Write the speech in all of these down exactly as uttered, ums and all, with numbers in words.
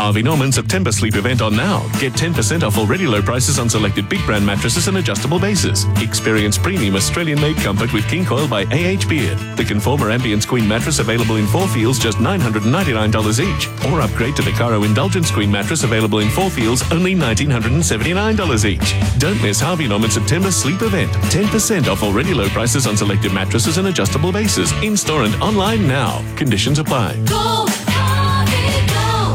Harvey Norman September sleep event on now. Get ten percent off already low prices on selected big brand mattresses and adjustable bases. Experience premium Australian-made comfort with King Coil by A H Beard. The Conformer Ambience Queen mattress available in four feels, just nine hundred ninety-nine dollars each. Or upgrade to the Caro Indulgence Queen mattress available in four feels, only one thousand nine hundred seventy-nine dollars each. Don't miss Harvey Norman September sleep event. ten percent off already low prices on selected mattresses and adjustable bases. In-store and online now. Conditions apply. Go, Harvey,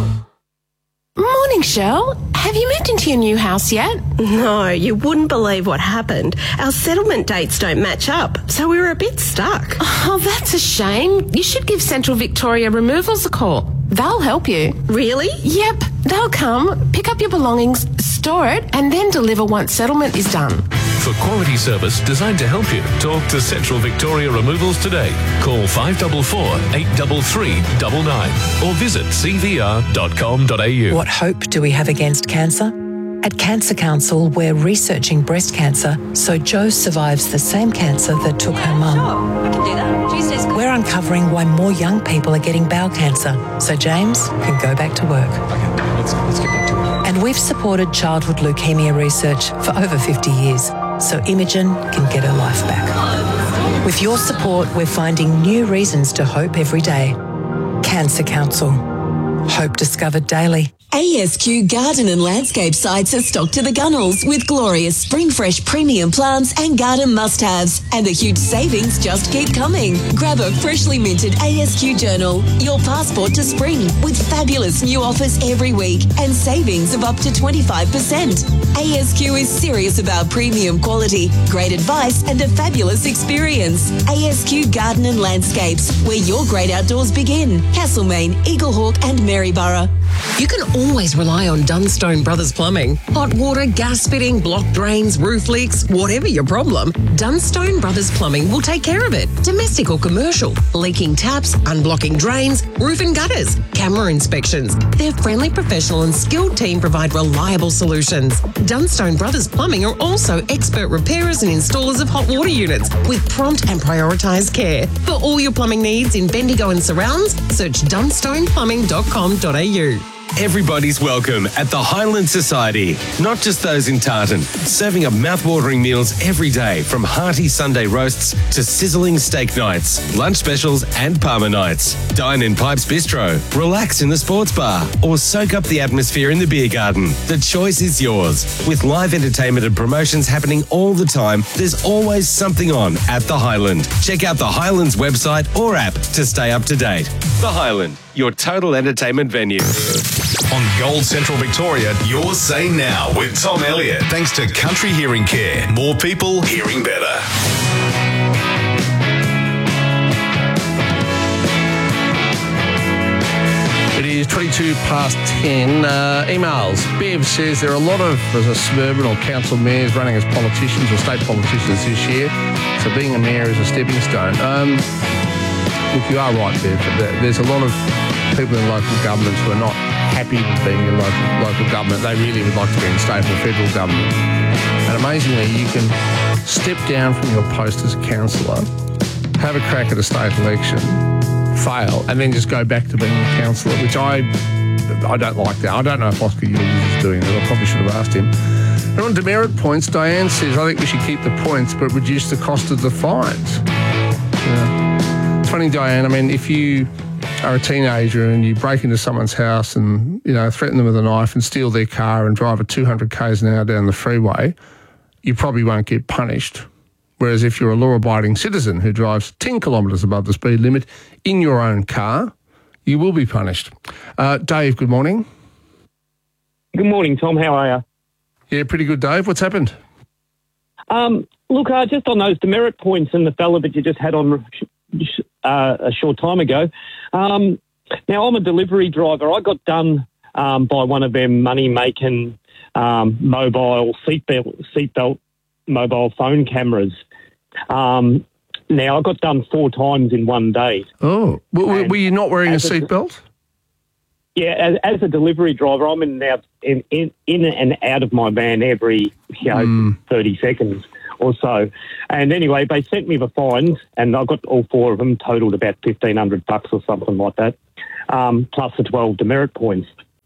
go. Morning, Shell. Have you moved into your new house yet? No, you wouldn't believe what happened. Our settlement dates don't match up, so we were a bit stuck. Oh, that's a shame. You should give Central Victoria Removals a call. They'll help you. Really? Yep. They'll come, pick up your belongings, store it, and then deliver once settlement is done. For quality service designed to help you, talk to Central Victoria Removals today. Call five four four, eight three three nine nine or visit c v r dot com dot a u. What hope do we have against cancer? At Cancer Council, we're researching breast cancer so Jo survives the same cancer that took her mum. Sure, I can do that. Tuesday's good. We're uncovering why more young people are getting bowel cancer so James can go back to work. Okay, let's, let's get back to it. And we've supported childhood leukemia research for over fifty years so Imogen can get her life back. With your support, we're finding new reasons to hope every day. Cancer Council. Hope discovered daily. A S Q Garden and Landscape sites are stocked to the gunnels with glorious spring fresh premium plants and garden must-haves. And the huge savings just keep coming. Grab a freshly minted A S Q journal, your passport to spring, with fabulous new offers every week and savings of up to twenty-five percent. A S Q is serious about premium quality, great advice and a fabulous experience. A S Q Garden and Landscapes, where your great outdoors begin. Castlemaine, Eaglehawk and Maryborough. You can always rely on Dunstone Brothers Plumbing. Hot water, gas fitting, blocked drains, roof leaks, whatever your problem, Dunstone Brothers Plumbing will take care of it. Domestic or commercial, leaking taps, unblocking drains, roof and gutters, camera inspections. Their friendly, professional and skilled team provide reliable solutions. Dunstone Brothers Plumbing are also expert repairers and installers of hot water units with prompt and prioritised care. For all your plumbing needs in Bendigo and surrounds, search dunstone plumbing dot com dot a u. Everybody's welcome at the Highland Society, not just those in Tartan, serving up mouth-watering meals every day, from hearty Sunday roasts to sizzling steak nights, lunch specials and Parma nights. Dine in Pipes Bistro, relax in the sports bar, or soak up the atmosphere in the beer garden. The choice is yours. With live entertainment and promotions happening all the time, there's always something on at the Highland. Check out the Highlands website or app to stay up to date. The Highland, your total entertainment venue. On Gold Central Victoria, your say now with Tom Elliott. Thanks to Country Hearing Care. More people hearing better. It is twenty-two past ten. Uh, emails. Bev says there are a lot of uh, suburban or council mayors running as politicians or state politicians this year, so being a mayor is a stepping stone. Um, look, you are right, Bev. There's a lot of people in local governments who are not happy with being in local, local government. They really would like to be in state or federal government. And amazingly, you can step down from your post as a councillor, have a crack at a state election, fail, and then just go back to being a councillor, which I I don't like that. I don't know if Oscar Yules is doing it. I probably should have asked him. And on demerit points, Diane says, I think we should keep the points but reduce the cost of the fines. Yeah. It's funny, Diane, I mean, if you are a teenager and you break into someone's house and, you know, threaten them with a knife and steal their car and drive at two hundred kays an hour down the freeway, you probably won't get punished. Whereas if you're a law-abiding citizen who drives ten kilometres above the speed limit in your own car, you will be punished. Uh, Dave, good morning. Good morning, Tom. How are you? Yeah, pretty good, Dave. What's happened? Um, look, uh, just on those demerit points and the fella that you just had on uh, a short time ago. Um, now, I'm a delivery driver. I got done um, by one of them money-making um, mobile seatbelt, seatbelt mobile phone cameras. Um, now, I got done four times in one day. Oh, were, were you not wearing a seatbelt? Yeah, as, as a delivery driver, I'm in and out, in, in, in and out of my van every, you know, mm. thirty seconds or so. And anyway, they sent me the fines, and I got all four of them, totaled about fifteen hundred bucks or something like that, um, plus the twelve demerit points.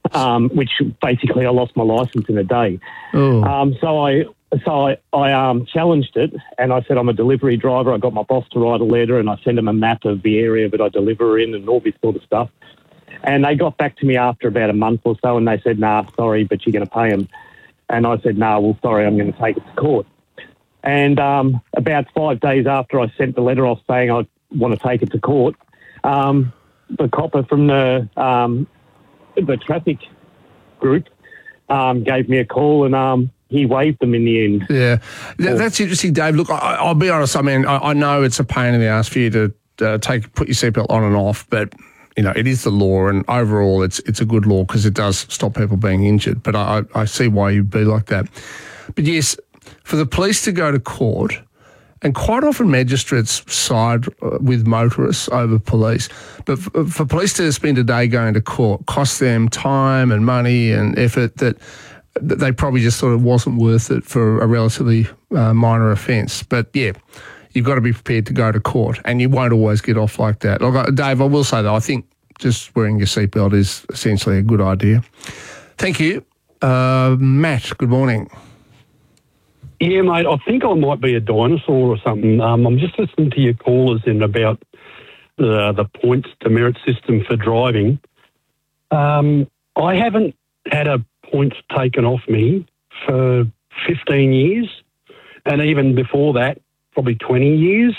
um, which basically I lost my licence in a day. Oh. Um, so I so I, I um, challenged it, and I said I'm a delivery driver. I got my boss to write a letter, and I sent him a map of the area that I deliver in and all this sort of stuff. And they got back to me after about a month or so, and they said, nah, sorry, but you're going to pay them. And I said, no, well, sorry, I'm going to take it to court. And um, about five days after I sent the letter off saying I want to take it to court, um, the copper from the um, the traffic group um, gave me a call, and um, he waived them in the end. Yeah, Th- that's interesting, Dave. Look, I, I'll be honest. I mean, I, I know it's a pain in the ass for you to uh, take put your seatbelt on and off, but you know it is the law, and overall, it's it's a good law because it does stop people being injured. But I, I see why you'd be like that. But yes, for the police to go to court. And quite often magistrates side with motorists over police. But for, for police to spend a day going to court costs them time and money and effort that, that they probably just thought it wasn't worth it for a relatively uh, minor offence. But, yeah, you've got to be prepared to go to court, and you won't always get off like that. Look, Dave, I will say, though, I think just wearing your seatbelt is essentially a good idea. Thank you. Uh, Matt, good morning. Yeah, mate, I think I might be a dinosaur or something. Um, I'm just listening to your callers in about the, the points demerit system for driving. Um, I haven't had a points taken off me for fifteen years, and even before that, probably twenty years.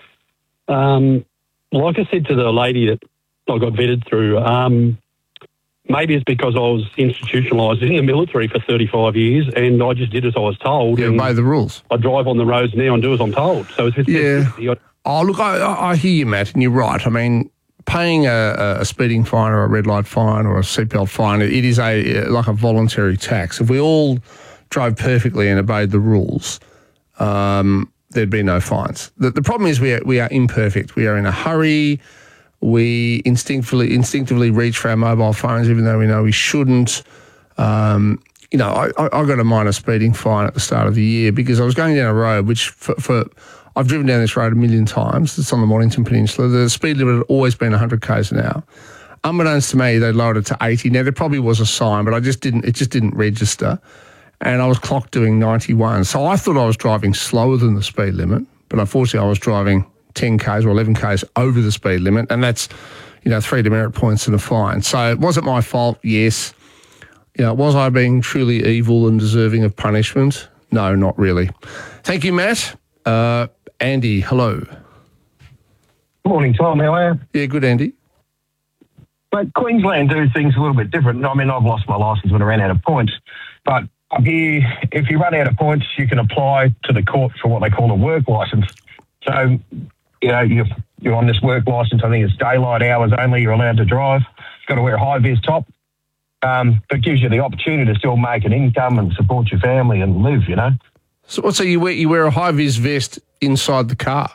Um, like I said to the lady that I got vetted through, um, maybe it's because I was institutionalised in the military for thirty-five years, and I just did as I was told. You obey the rules. I drive on the roads now and do as I'm told. So it's yeah. Oh, look, I, I hear you, Matt, and you're right. I mean, paying a, a speeding fine or a red light fine or a seatbelt fine, it is a like a voluntary tax. If we all drove perfectly and obeyed the rules, um, there'd be no fines. The, the problem is we are, we are imperfect. We are in a hurry. We instinctively instinctively reach for our mobile phones, even though we know we shouldn't. Um, you know, I, I, I got a minor speeding fine at the start of the year because I was going down a road which, for, for I've driven down this road a million times. It's on the Mornington Peninsula. The speed limit had always been one hundred k's an hour. Unbeknownst to me, they lowered it to eighty. Now there probably was a sign, but I just didn't. It just didn't register, and I was clocked doing ninety-one. So I thought I was driving slower than the speed limit, but unfortunately I was driving ten k's or eleven k's over the speed limit, and that's, you know, three demerit points and a fine. So it wasn't my fault, yes. You know, was I being truly evil and deserving of punishment? No, not really. Thank you, Matt. Uh, Andy, hello. Morning, Tom. How are you? Yeah, good, Andy. But Queensland do things a little bit different. I mean, I've lost my licence when I ran out of points, but up here, if you run out of points, you can apply to the court for what they call a work licence. So, you know, you're, you're on this work licence. I think it's daylight hours only. You're allowed to drive. You've got to wear a high-vis top. Um, but gives you the opportunity to still make an income and support your family and live, you know. So, so you wear you wear a high-vis vest inside the car?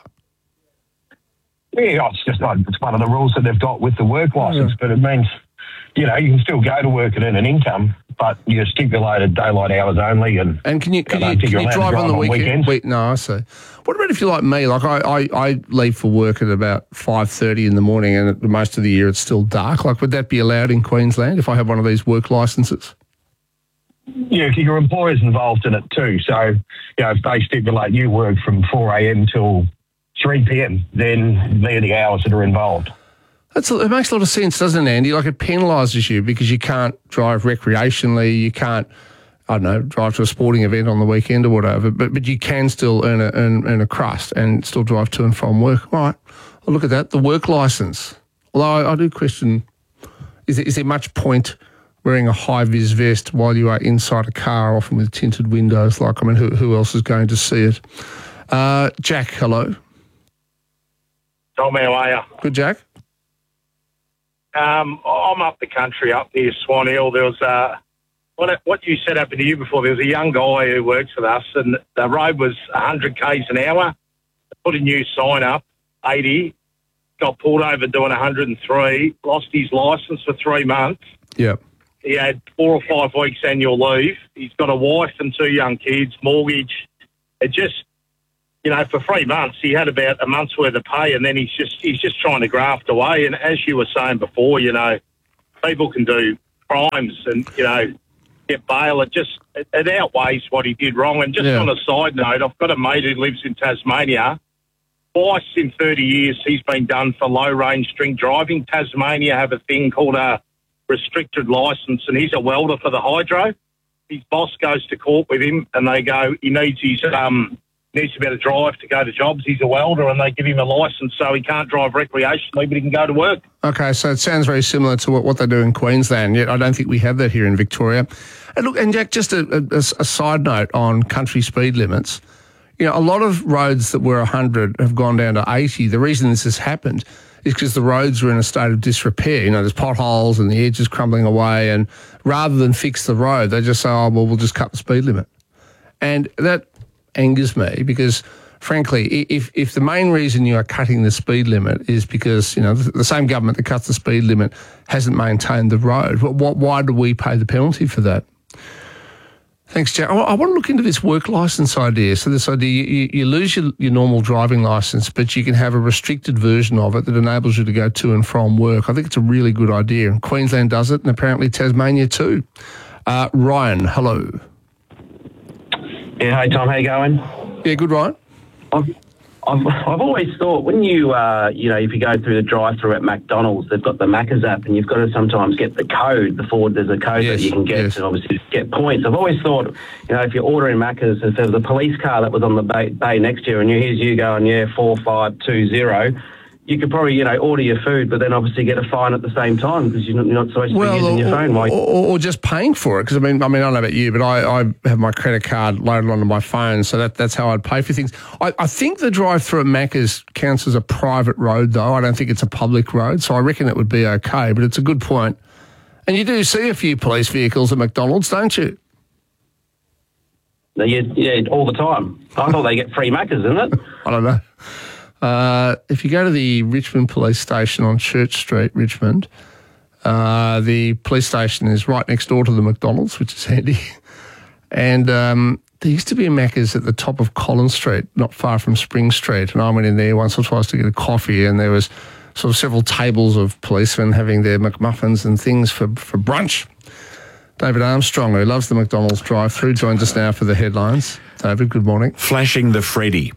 Yeah, it's just it's one of the rules that they've got with the work licence, Yeah. but it means, you know, you can still go to work and earn an income, but you're stipulated daylight hours only. And and can you can I you, don't think can you're you allowed drive to on the weekend? weekends. Wait, no, I see. What about if you're like me? Like I, I, I leave for work at about five thirty in the morning, and at most of the year it's still dark. Like, would that be allowed in Queensland if I have one of these work licences? Yeah, your employer's involved in it too. So, you know, if they stipulate you work from four a.m. till three p.m., then they're the hours that are involved. That's it makes a lot of sense, doesn't it, Andy? Like, it penalises you because you can't drive recreationally, you can't, I don't know, drive to a sporting event on the weekend or whatever, but but you can still earn a, earn, earn a crust and still drive to and from work. All right, well, look at that, the work licence. Although I, I do question, is there, is there much point wearing a high-vis vest while you are inside a car, often with tinted windows? Like, I mean, who, who else is going to see it? Uh, Jack, hello. Tom, how are you? Good, Jack. Um, I'm up the country, up near Swan Hill. There was uh, what what you said happened to you before. There was a young guy who works with us, and the road was one hundred k's an hour. Put a new sign up, eighty. Got pulled over doing one hundred three. Lost his licence for three months. Yep. He had four or five weeks annual leave. He's got a wife and two young kids, mortgage. It just, you know, for three months he had about a month's worth of pay, and then he's just he's just trying to graft away. And as you were saying before, you know, people can do crimes and, you know, get bail. It just it, it outweighs what he did wrong. And just Yeah. on a side note, I've got a mate who lives in Tasmania. Twice in thirty years he's been done for low-range drink driving. Tasmania have a thing called a restricted licence, and he's a welder for the hydro. His boss goes to court with him, and they go, he needs his um needs to be able to drive to go to jobs. He's a welder, and they give him a licence so he can't drive recreationally, but he can go to work. Okay, so it sounds very similar to what, what they do in Queensland, yet I don't think we have that here in Victoria. And look, and Jack, just a, a, a side note on country speed limits. You know, a lot of roads that were one hundred have gone down to eighty. The reason this has happened is because the roads were in a state of disrepair. You know, there's potholes and the edge is crumbling away, and rather than fix the road, they just say, oh, well, we'll just cut the speed limit. And that angers me because, frankly, if if the main reason you are cutting the speed limit is because, you know, the, the same government that cuts the speed limit hasn't maintained the road, what, why do we pay the penalty for that? Thanks, Jack. I, I want to look into this work licence idea. So this idea, you, you lose your, your normal driving licence, but you can have a restricted version of it that enables you to go to and from work. I think it's a really good idea. And Queensland does it, and apparently Tasmania too. Uh, Ryan, hello. Yeah, hey Tom, how you going? Yeah, good, Ryan. I've, I've, I've always thought when you, uh, you know, if you go through the drive-through at McDonald's, they've got the Macca's app, and you've got to sometimes get the code. The forward, there's a code Yes, that you can get yes. to obviously get points. I've always thought, you know, if you're ordering Macca's, if there was a police car that was on the bay, bay next to you, and you, here's you going, yeah, four five two zero. You could probably, you know, order your food, but then obviously get a fine at the same time because you're not, you're not supposed to Well, be using your or, phone. While or, or just paying for it. Because I mean, I mean, I don't know about you, but I, I have my credit card loaded onto my phone, so that, that's how I'd pay for things. I, I think the drive-through at Macca's counts as a private road, though. I don't think it's a public road, so I reckon it would be okay. But it's a good point. And you do see a few police vehicles at McDonald's, don't you? Yeah, yeah, all the time. I thought they get free Macca's, isn't it? I don't know. Uh, if you go to the Richmond Police Station on Church Street, Richmond, uh, the police station is right next door to the McDonald's, which is handy. And um, there used to be a Macca's at the top of Collins Street, not far from Spring Street. And I went in there once or twice to get a coffee, and there was sort of several tables of policemen having their McMuffins and things for, for brunch. David Armstrong, who loves the McDonald's drive-through, joins us now for the headlines. David, good morning. Flashing the Freddy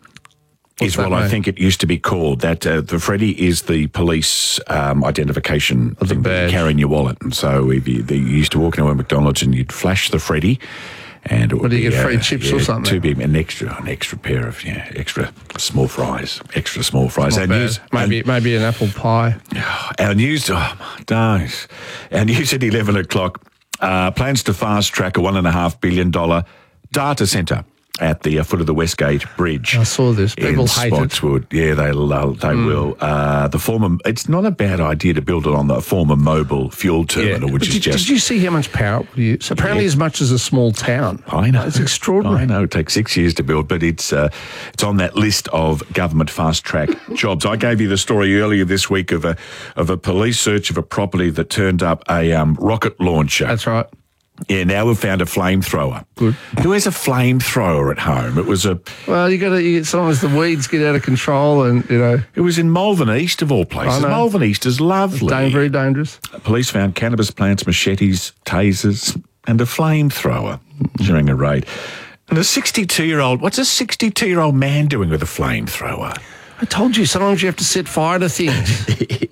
is what I think it used to be called. That uh, the Freddy is the police um, identification thing that you carry in your wallet. And so if you, they used to walk into a McDonald's and you'd flash the Freddy, and it would What do you be, get, free uh, chips yeah, or something? To be an extra, an extra pair of yeah, extra small fries, extra small fries. Not Our bad. news, maybe maybe an apple pie. our news, oh my days. Our news at eleven o'clock. Uh, plans to fast track a one and a half billion dollar data centre at the uh, foot of the Westgate Bridge. I saw this. People in hate it. Spotswood. Yeah, they love, they Mm. will. Uh, the former. It's not a bad idea to build it on the former mobile fuel terminal, which But is did, just. did you see how much power it would use? Apparently Yeah. as much as a small town. I know. It's extraordinary. I know. It takes six years to build, but it's uh, it's on that list of government fast track jobs. I gave you the story earlier this week of a of a police search of a property that turned up a um, rocket launcher. That's right. Yeah, now we've found a flamethrower. Good. Who has a flamethrower at home? It was a. Well, you got to. You, sometimes the weeds get out of control, and you know. It was in Malvern East of all places. I know. Malvern East is lovely. It's very dangerous. Police found cannabis plants, machetes, tasers, and a flamethrower during a raid. And a sixty-two-year-old. What's a sixty-two-year-old man doing with a flamethrower? I told you. Sometimes you have to set fire to things.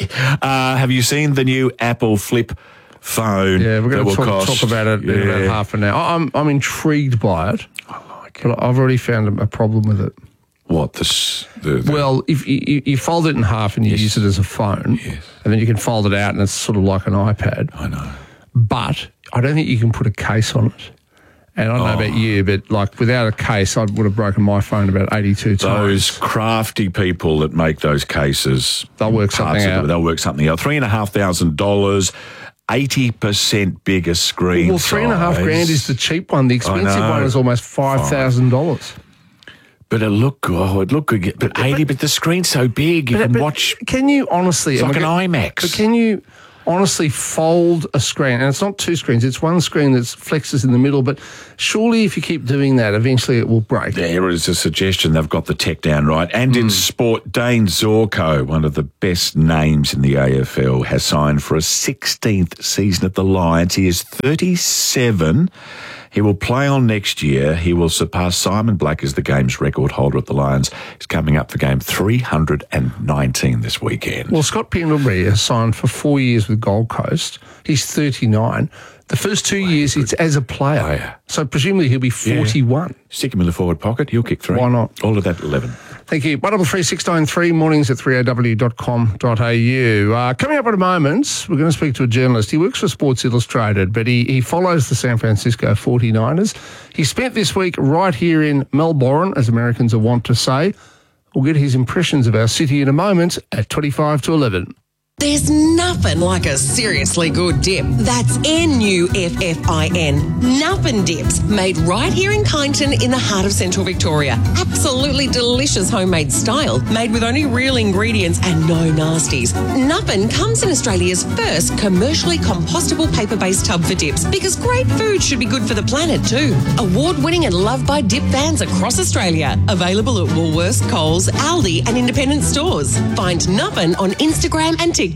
uh, have you seen the new Apple Flip phone? Yeah, we're going that to will talk, cost- talk about it in about Yeah. half an hour. I'm I'm intrigued by it. I like it. But I've already found a, a problem with it. What this? The, the, Well, if you, you fold it in half and you use it as a phone, and then you can fold it out and it's sort of like an iPad. I know. But I don't think you can put a case on it. And I don't know Oh. about you, but like without a case, I would have broken my phone about eighty-two times. Those crafty people that make those cases, They'll work something parts of out. it, They'll work something out. Three and a half thousand dollars, eighty percent bigger screen. Well, three and a half size. grand is the cheap one. The expensive know. one is almost five thousand dollars. But it looked good. Oh, it looked good. But eighty. But the screen's so big, you But- can but watch. Can you honestly? It's am like I an go- IMAX. But can you? honestly fold a screen, and it's not two screens, it's one screen that flexes in the middle, but surely if you keep doing that, eventually it will break. There is a suggestion. They've got the tech down right. And in sport, Dane Zorko, one of the best names in the A F L, has signed for a sixteenth season at the Lions. He is thirty-seven. He will play on next year. He will surpass Simon Black as the game's record holder at the Lions. He's coming up for game three hundred nineteen this weekend. Well, Scott Pendlebury has signed for four years with Gold Coast. He's thirty-nine. The first two years, it's as a player. player. So presumably he'll be forty-one. Yeah. Stick him in the forward pocket. He'll kick three. Why not? All of that eleven. Thank you. one double three six nine three, mornings at three a w dot com dot a u. Uh, coming up in a moment, we're going to speak to a journalist. He works for Sports Illustrated, but he, he follows the San Francisco forty-niners. He spent this week right here in Melbourne, as Americans are wont to say. We'll get his impressions of our city in a moment at twenty-five to eleven. There's nothing like a seriously good dip. That's N U F F I N. Nuffin Dips, made right here in Kyneton in the heart of central Victoria. Absolutely delicious homemade style, made with only real ingredients and no nasties. Nuffin comes in Australia's first commercially compostable paper-based tub for dips, because great food should be good for the planet too. Award-winning and loved by dip fans across Australia. Available at Woolworths, Coles, Aldi and independent stores. Find Nuffin on Instagram and TikTok.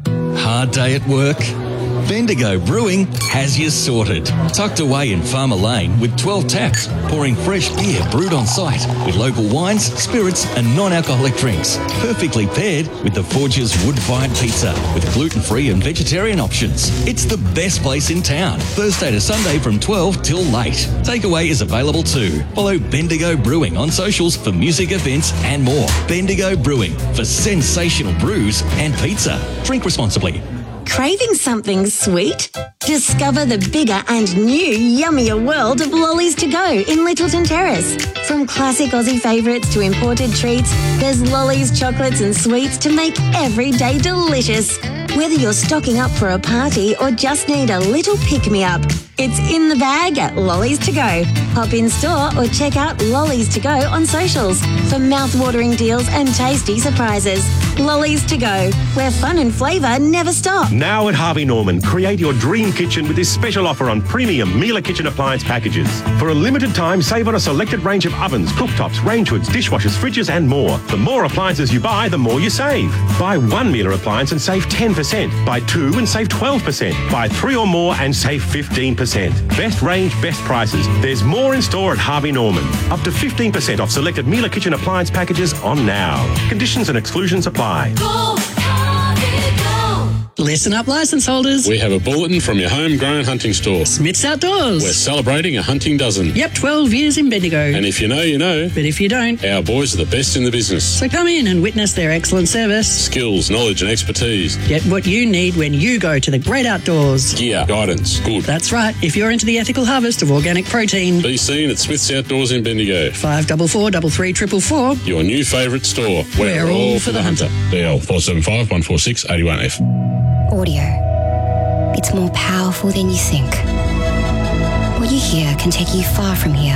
Hard day at work? Bendigo Brewing has you sorted. Tucked away in Farmer Lane with twelve taps, pouring fresh beer brewed on site with local wines, spirits and non-alcoholic drinks. Perfectly paired with the Forge's wood-fired pizza with gluten-free and vegetarian options. It's the best place in town. Thursday to Sunday from twelve till late. Takeaway is available too. Follow Bendigo Brewing on socials for music events and more. Bendigo Brewing for sensational brews and pizza. Drink responsibly. Craving something sweet? Discover the bigger and new yummier world of Lollies to Go in Littleton Terrace. From classic Aussie favourites to imported treats, there's Lollies, chocolates and sweets to make every day delicious. Whether you're stocking up for a party or just need a little pick-me-up, it's in the bag at Lollies to Go. Hop in store or check out Lollies to Go on socials for mouth-watering deals and tasty surprises. Lollies to Go, where fun and flavour never stop. Now at Harvey Norman, create your dream kitchen with this special offer on premium Miele Kitchen appliance packages. For a limited time, save on a selected range of ovens, cooktops, range hoods, dishwashers, fridges and more. The more appliances you buy, the more you save. Buy one Miele appliance and save ten percent. Buy two and save twelve percent. Buy three or more and save fifteen percent. Best range, best prices. There's more in store at Harvey Norman. Up to fifteen percent off selected Miele Kitchen appliance packages on now. Conditions and exclusions apply. Go, Harvey, go. Listen up, licence holders. We have a bulletin from your homegrown hunting store. Smith's Outdoors. We're celebrating a hunting dozen. Yep, twelve years in Bendigo. And if you know, you know. But if you don't, our boys are the best in the business. So come in and witness their excellent service, skills, knowledge and expertise. Get what you need when you go to the great outdoors. Gear, guidance, good. That's right. If you're into the ethical harvest of organic protein. Be seen at Smith's Outdoors in Bendigo. five four four, three three four four. Your new favourite store. We're, We're all, all for the hunter. hunter. D L four seven five, one four six, eight one F. Audio. It's more powerful than you think. What you hear can take you far from here.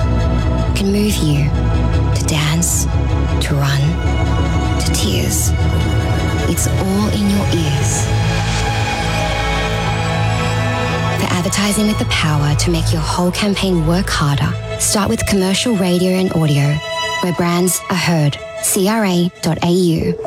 It can move you to dance, to run, to tears. It's all in your ears. For advertising with the power to make your whole campaign work harder, start with commercial radio and audio, where brands are heard. C R A dot A U.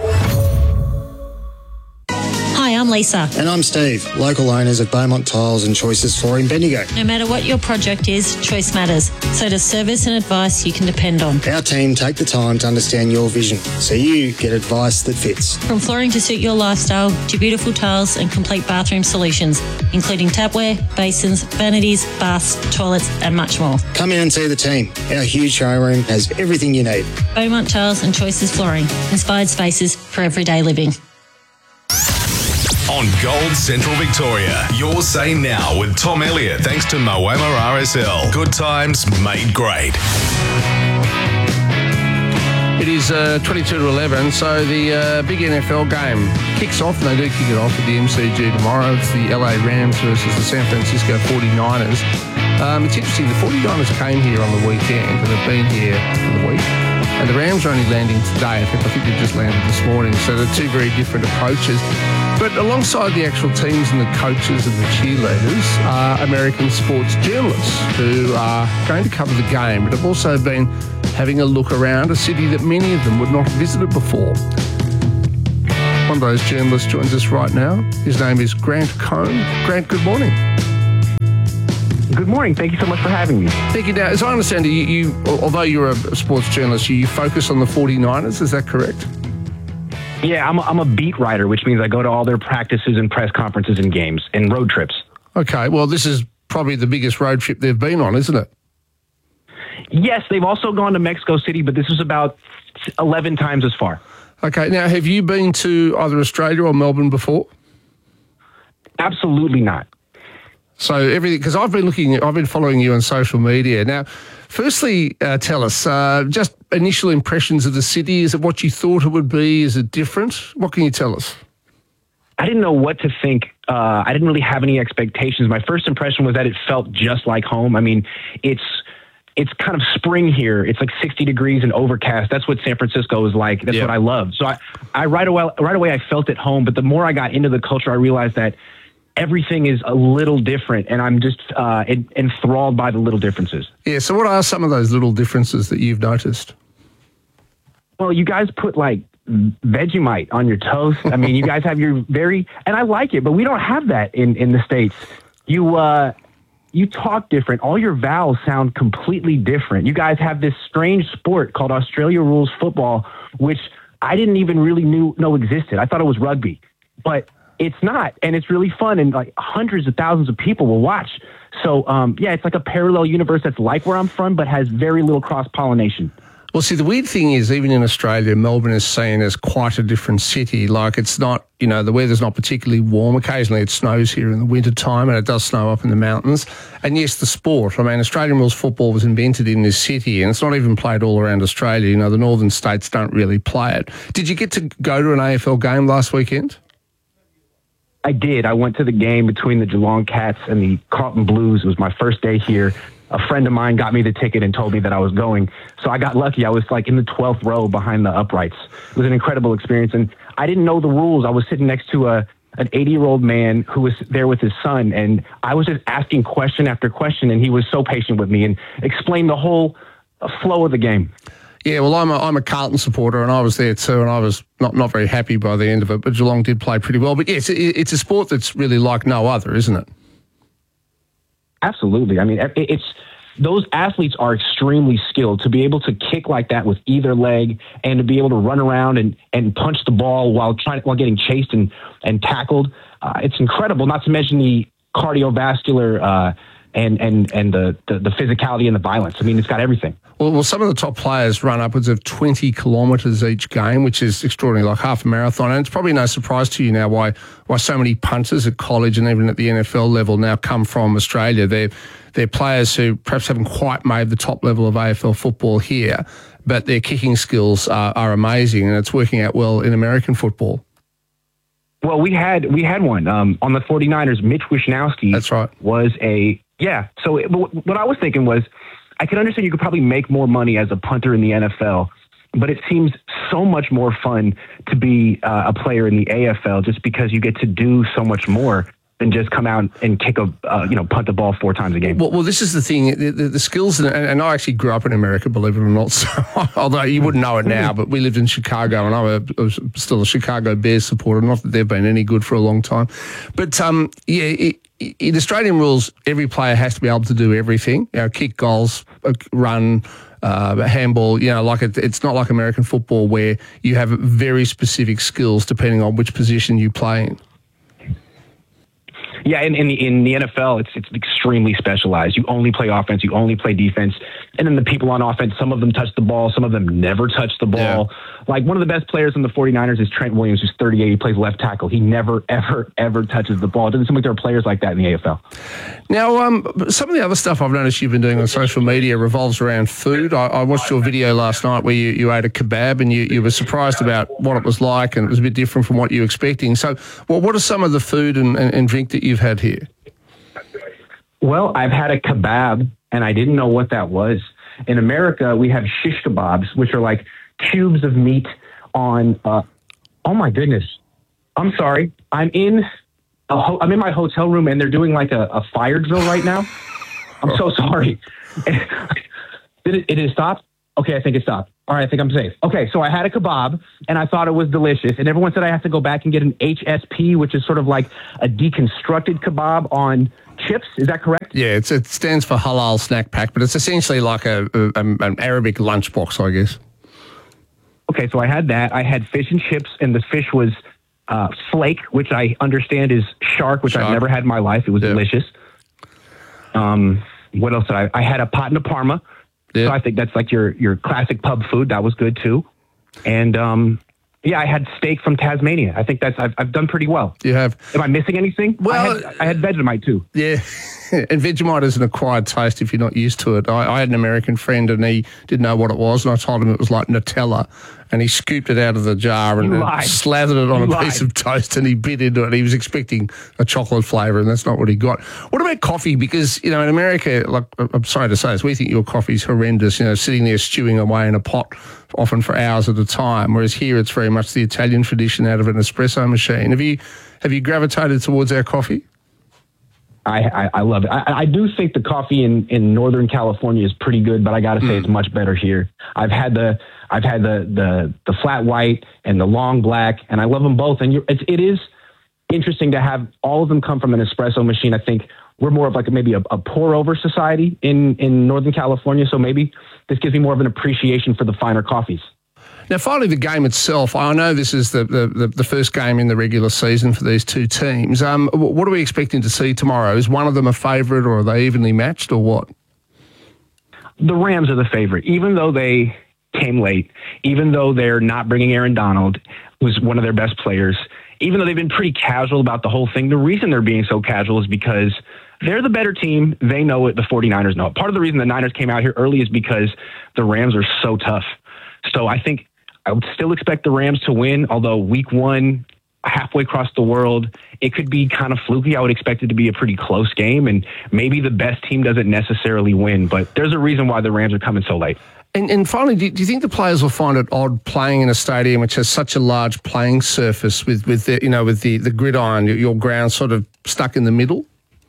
Hi, I'm Lisa. And I'm Steve, local owners of Beaumont Tiles and Choices Flooring Bendigo. No matter what your project is, choice matters. So does service and advice you can depend on. Our team take the time to understand your vision, so you get advice that fits. From flooring to suit your lifestyle, to beautiful tiles and complete bathroom solutions, including tapware, basins, vanities, baths, toilets and much more. Come in and see the team. Our huge showroom has everything you need. Beaumont Tiles and Choices Flooring. Inspired spaces for everyday living. On Gold Central Victoria, your say now with Tom Elliott, thanks to Moama R S L. Good times made great. It is uh, twenty-two to eleven, so the uh, big N F L game kicks off, and they do kick it off at the M C G tomorrow. It's the L A Rams versus the San Francisco forty-niners. Um, it's interesting, the forty-niners came here on the weekend and have been here for the week. And the Rams are only landing today. I think, I think they just landed this morning. So they're two very different approaches. But alongside the actual teams and the coaches and the cheerleaders are American sports journalists who are going to cover the game, but have also been having a look around a city that many of them would not have visited before. One of those journalists joins us right now. His name is Grant Cohn. Grant, good morning. Good morning. Thank you so much for having me. Thank you. Now, as I understand it, you, you, although you're a sports journalist, you focus on the forty-niners, is that correct? Yeah, I'm a, I'm a beat writer, which means I go to all their practices and press conferences and games and road trips. Okay, well, this is probably the biggest road trip they've been on, isn't it? Yes, they've also gone to Mexico City, but this was about eleven times as far. Okay, now have you been to either Australia or Melbourne before? Absolutely not. So everything, because I've been looking, I've been following you on social media. Now, firstly, uh, tell us, uh, just initial impressions of the city. Is it what you thought it would be? Is it different? What can you tell us? I didn't know what to think. Uh, I didn't really have any expectations. My first impression was that it felt just like home. I mean, it's it's kind of spring here. It's like sixty degrees and overcast. That's what San Francisco is like. That's yeah. what I love. So I, I right away, right away, I felt at home. But the more I got into the culture, I realized that everything is a little different, and I'm just uh, enthralled by the little differences. Yeah, so what are some of those little differences that you've noticed? Well, you guys put, like, Vegemite on your toast. I mean, you guys have your very... And I like it, but we don't have that in, in the States. You, uh, you talk different. All your vowels sound completely different. You guys have this strange sport called Australia Rules Football, which I didn't even really knew, know existed. I thought it was rugby. But... it's not, and it's really fun, and like hundreds of thousands of people will watch. So, um, yeah, it's like a parallel universe that's like where I'm from, but has very little cross-pollination. Well, see, the weird thing is, even in Australia, Melbourne is seen as quite a different city. Like, it's not, you know, the weather's not particularly warm. Occasionally it snows here in the winter time, and it does snow up in the mountains. And yes, the sport. I mean, Australian rules football was invented in this city, and it's not even played all around Australia. You know, the northern states don't really play it. Did you get to go to an A F L game last weekend? I did. I went to the game between the Geelong Cats and the Carlton Blues. It was my first day here. A friend of mine got me the ticket and told me that I was going. So I got lucky. I was like in the twelfth row behind the uprights. It was an incredible experience. And I didn't know the rules. I was sitting next to a an eighty-year-old man who was there with his son. And I was just asking question after question. And he was so patient with me and explained the whole flow of the game. Yeah, well, I'm a, I'm a Carlton supporter, and I was there too, and I was not, not very happy by the end of it, but Geelong did play pretty well. But yes, it, it's a sport that's really like no other, isn't it? Absolutely. I mean, it's those athletes are extremely skilled to be able to kick like that with either leg and to be able to run around and, and punch the ball while trying while getting chased and, and tackled. Uh, it's incredible, not to mention the cardiovascular uh, and, and, and the, the, the physicality and the violence. I mean, it's got everything. Well, well, some of the top players run upwards of twenty kilometres each game, which is extraordinary, like half a marathon. And it's probably no surprise to you now why why so many punters at college and even at the N F L level now come from Australia. They're, they're players who perhaps haven't quite made the top level of A F L football here, but their kicking skills are, are amazing, and it's working out well in American football. Well, we had we had one um, on the forty-niners. Mitch Wishnowsky That's right. was a, yeah. So it, what I was thinking was, I can understand you could probably make more money as a punter in the N F L, but it seems so much more fun to be uh, a player in the A F L just because you get to do so much more than just come out and kick a, uh, you know, punt the ball four times a game. Well, well this is the thing, the, the, the skills, and, and I actually grew up in America, believe it or not, so, although you wouldn't know it now, but we lived in Chicago, and I'm a, I was still a Chicago Bears supporter, not that they've been any good for a long time. But, um, yeah, it, in Australian rules, every player has to be able to do everything, you know, kick goals, run, uh, handball, you know, like it, it's not like American football where you have very specific skills depending on which position you play in. Yeah, in, in, the, in the N F L, it's it's extremely specialized. You only play offense, you only play defense. And then the people on offense, some of them touch the ball, some of them never touch the ball. Yeah. Like one of the best players in the forty-niners is Trent Williams, who's thirty-eight. He plays left tackle. He never, ever, ever touches the ball. It doesn't seem like there are players like that in the A F L. Now, um, some of the other stuff I've noticed you've been doing on social media revolves around food. I, I watched your video last night where you, you ate a kebab and you, you were surprised about what it was like, and it was a bit different from what you were expecting. So well, what are some of the food and, and, and drink that you've had here? Well, I've had a kebab, and I didn't know what that was. In America, we have shish kebabs, which are like cubes of meat on, uh, oh my goodness. I'm sorry. I'm in a ho- I'm in my hotel room and they're doing like a, a fire drill right now. I'm so sorry. Did it, it stop? Okay, I think it stopped. All right, I think I'm safe. Okay, so I had a kebab, and I thought it was delicious. And everyone said I have to go back and get an H S P, which is sort of like a deconstructed kebab on chips. Is that correct? Yeah, it's, it stands for halal snack pack, but it's essentially like a, a an Arabic lunchbox, I guess. Okay, so I had that. I had fish and chips, and the fish was uh, flake, which I understand is shark, which shark. I've never had in my life. It was yeah. delicious. Um, what else did I? I had a pot de Parma. Yeah. So I think that's like your, your classic pub food. That was good too. And um, yeah, I had steak from Tasmania. I think that's I've I've done pretty well. You have. Am I missing anything? Well, I had, I had Vegemite too. Yeah, and Vegemite is an acquired taste if you're not used to it. I, I had an American friend and he didn't know what it was, and I told him it was like Nutella. And he scooped it out of the jar and, and slathered it on you a lied. piece of toast, and he bit into it. He was expecting a chocolate flavour, and that's not what he got. What about coffee? Because, you know, in America, like, I'm sorry to say this, we think your coffee's horrendous, you know, sitting there stewing away in a pot, often for hours at a time, whereas here it's very much the Italian tradition out of an espresso machine. Have you have you gravitated towards our coffee? I, I, I love it. I, I do think the coffee in, in Northern California is pretty good, but I got to say mm. it's much better here. I've had the I've had the, the the flat white and the long black, and I love them both. And you're, it, it is interesting to have all of them come from an espresso machine. I think we're more of like maybe a, a pour over society in, in Northern California, so maybe this gives me more of an appreciation for the finer coffees. Now, finally, the game itself. I know this is the, the, the first game in the regular season for these two teams. Um, what are we expecting to see tomorrow? Is one of them a favourite, or are they evenly matched, or what? The Rams are the favourite, even though they came late, even though they're not bringing Aaron Donald, who's one of their best players, even though they've been pretty casual about the whole thing. The reason they're being so casual is because they're the better team. They know it. The 49ers know it. Part of the reason the Niners came out here early is because the Rams are so tough. So I think I would still expect the Rams to win, although week one, halfway across the world, it could be kind of fluky. I would expect it to be a pretty close game, and maybe the best team doesn't necessarily win, but there's a reason why the Rams are coming so late. And, and finally, do you, do you think the players will find it odd playing in a stadium which has such a large playing surface with, with the, you know, with the, the gridiron, your, your ground sort of stuck in the middle?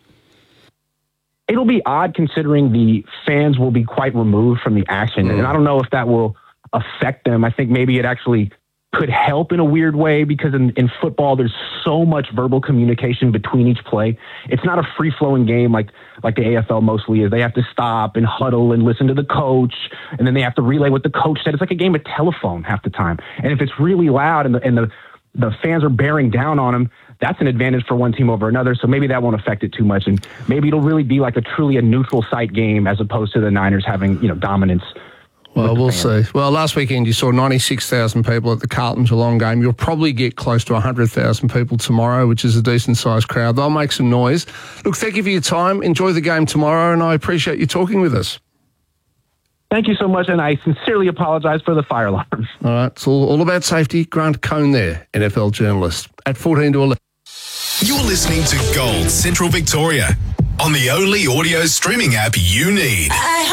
It'll be odd considering the fans will be quite removed from the action, mm. and I don't know if that will affect them. I think maybe it actually could help in a weird way, because in, in football, there's so much verbal communication between each play. It's not a free-flowing game like, like the A F L mostly is. They have to stop and huddle and listen to the coach, and then they have to relay what the coach said. It's like a game of telephone half the time. And if it's really loud and the, and the, the fans are bearing down on them, that's an advantage for one team over another. So maybe that won't affect it too much. And maybe it'll really be like a truly a neutral site game as opposed to the Niners having, you know, dominance. Well, we'll see. Well, last weekend you saw ninety-six thousand people at the Carlton Geelong game. You'll probably get close to one hundred thousand people tomorrow, which is a decent-sized crowd. They'll make some noise. Look, thank you for your time. Enjoy the game tomorrow, and I appreciate you talking with us. Thank you so much, and I sincerely apologise for the fire alarms. All right, it's all, all about safety. Grant Cohn there, N F L journalist, at fourteen to eleven. You're listening to Gold Central Victoria on the only audio streaming app you need.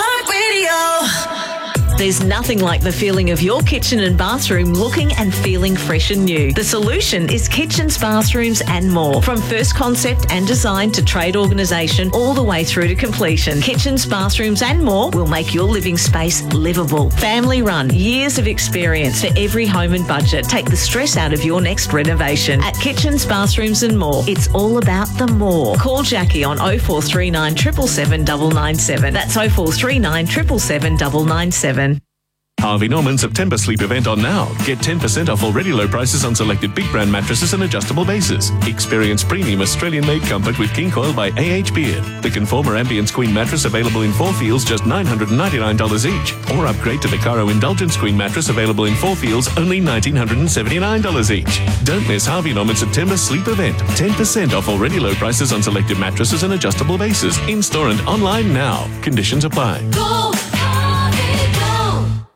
iHeartRadio. There's nothing like the feeling of your kitchen and bathroom looking and feeling fresh and new. The solution is kitchens, bathrooms and more. From first concept and design to trade organisation, all the way through to completion. Kitchens, bathrooms and more will make your living space livable. Family run, years of experience for every home and budget. Take the stress out of your next renovation. At Kitchens, Bathrooms and More, it's all about the more. Call Jackie on oh four three nine, seven seven seven, nine nine seven. That's oh four three nine, seven seven seven, nine nine seven. Harvey Norman September Sleep Event on now. Get ten percent off already low prices on selected big brand mattresses and adjustable bases. Experience premium Australian-made comfort with King Coil by A H Beard. The Conformer Ambience Queen mattress available in four feels, just nine hundred ninety-nine dollars each. Or upgrade to the Caro Indulgence Queen mattress available in four feels, only one thousand nine hundred seventy-nine dollars each. Don't miss Harvey Norman September Sleep Event. ten percent off already low prices on selected mattresses and adjustable bases. In-store and online now. Conditions apply. Go, Harvey, go.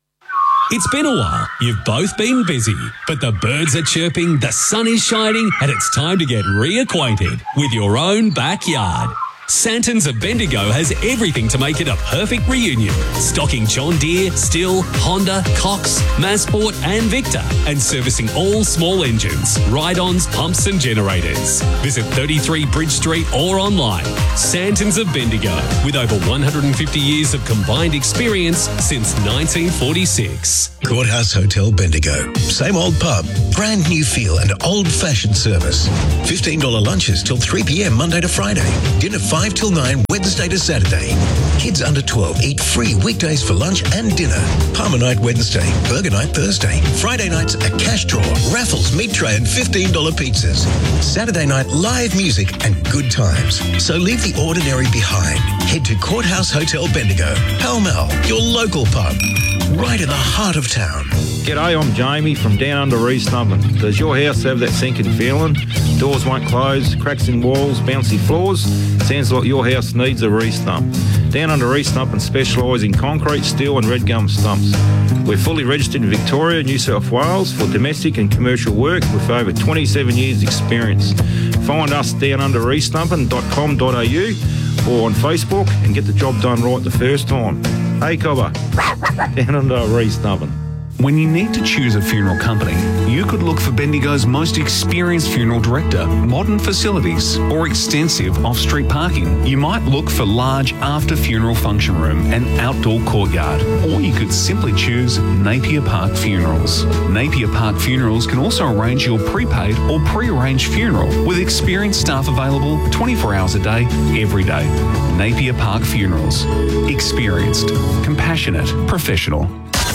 It's been a while. You've both been busy, but the birds are chirping, the sun is shining, and it's time to get reacquainted with your own backyard. Santons of Bendigo has everything to make it a perfect reunion. Stocking John Deere, Stihl, Honda, Cox, Massport and Victor. And servicing all small engines, ride-ons, pumps and generators. Visit thirty-three Bridge Street or online. Santons of Bendigo, with over one hundred fifty years of combined experience since nineteen forty-six. Courthouse Hotel Bendigo. Same old pub, brand new feel and old-fashioned service. fifteen dollars lunches till three p.m. Monday to Friday. Dinner five till nine Wednesday to Saturday. Kids under twelve eat free weekdays for lunch and dinner. Palmer night Wednesday, burger night Thursday. Friday nights a cash draw, raffles, meat tray and fifteen dollars pizzas. Saturday night live music and good times. So leave the ordinary behind. Head to Courthouse Hotel Bendigo. Pall Mall, your local pub. Right in the heart of town. G'day, I'm Jamie from down under Reesnubbin. Does your house have that sinking feeling? Doors won't close, cracks in walls, bouncy floors? Sounds like your house needs a re-stump. Down under Reesnubbin specialise in concrete, steel and red gum stumps. We're fully registered in Victoria, New South Wales for domestic and commercial work with over twenty-seven years experience. Find us down under reesnubbin dot com dot a u or on Facebook and get the job done right the first time. Hey, Cobber, down under Reesnubbin. When you need to choose a funeral company, you could look for Bendigo's most experienced funeral director, modern facilities, or extensive off-street parking. You might look for large after-funeral function room and outdoor courtyard, or you could simply choose Napier Park Funerals. Napier Park Funerals can also arrange your prepaid or pre-arranged funeral with experienced staff available twenty-four hours a day, every day. Napier Park Funerals. Experienced, compassionate, professional.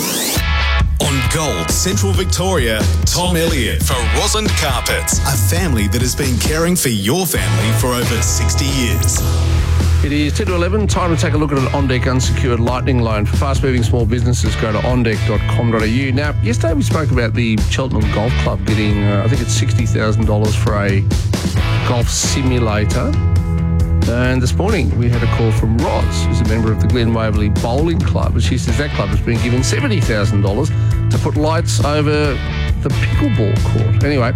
On Gold Central Victoria, Tom Elliott for Rosalind Carpets, a family that has been caring for your family for over sixty years. It is ten to eleven. Time to take a look at an on-deck unsecured lightning loan. For fast-moving small businesses, go to on deck dot com dot a u. Now, yesterday we spoke about the Cheltenham Golf Club getting, uh, I think it's sixty thousand dollars for a golf simulator. And this morning we had a call from Roz, who's a member of the Glen Waverley Bowling Club, and she says that club has been given seventy thousand dollars to put lights over the pickleball court. Anyway,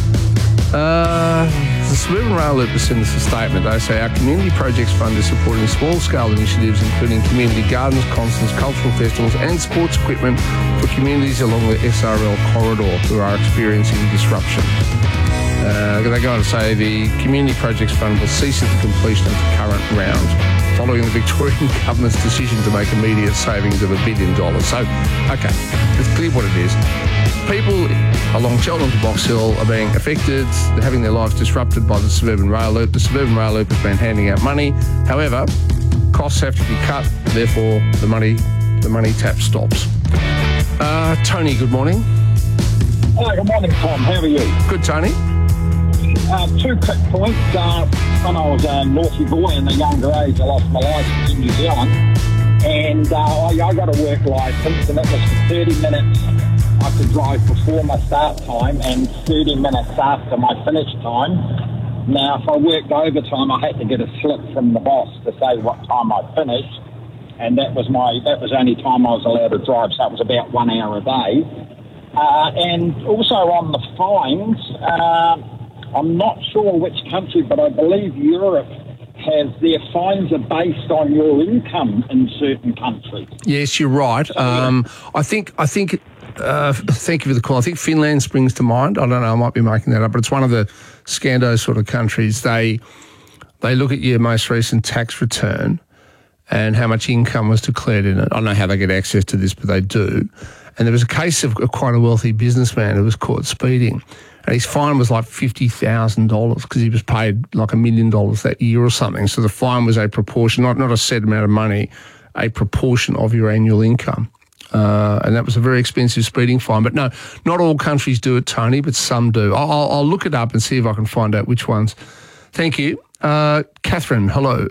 uh, the Suburban Rail Loop has sent us a statement. They say our community projects fund is supporting small-scale initiatives including community gardens, concerts, cultural festivals and sports equipment for communities along the S R L corridor who are experiencing disruption. Uh, they go on to say the Community Projects Fund will cease at the completion of the current round, following the Victorian Government's decision to make immediate savings of a billion dollars. So, okay, it's clear what it is. People along Cheltenham to Box Hill are being affected, they're having their lives disrupted by the Suburban Rail Loop. The Suburban Rail Loop has been handing out money. However, costs have to be cut, therefore the money, the money tap stops. Uh, Tony, good morning. Hi, good morning, Tom. How are you? Good, Tony. Uh, two quick points. Uh, when I was a naughty boy in a younger age, I lost my licence in New Zealand, and uh, I, I got a work licence, and it was for thirty minutes. I could drive before my start time and thirty minutes after my finish time. Now, if I worked overtime, I had to get a slip from the boss to say what time I finished, and that was my that was the only time I was allowed to drive. So it was about one hour a day. Uh, and also on the fines. Uh, I'm not sure which country, but I believe Europe has their fines are based on your income in certain countries. Yes, you're right. Um, I think, I think, uh, thank you for the call. I think Finland springs to mind. I don't know, I might be making that up, but it's one of the Scando sort of countries. They, they look at your most recent tax return and how much income was declared in it. I don't know how they get access to this, but they do. And there was a case of quite a wealthy businessman who was caught speeding. And his fine was like fifty thousand dollars because he was paid like a million dollars that year or something. So the fine was a proportion, not, not a set amount of money, a proportion of your annual income. Uh, and that was a very expensive speeding fine. But no, not all countries do it, Tony, but some do. I'll, I'll look it up and see if I can find out which ones. Thank you. Uh, Catherine, hello.